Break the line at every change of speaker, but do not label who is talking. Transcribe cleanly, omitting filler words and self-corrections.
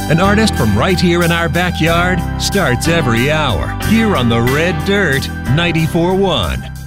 An artist from right here in our backyard starts every hour here on the Red Dirt 94.1.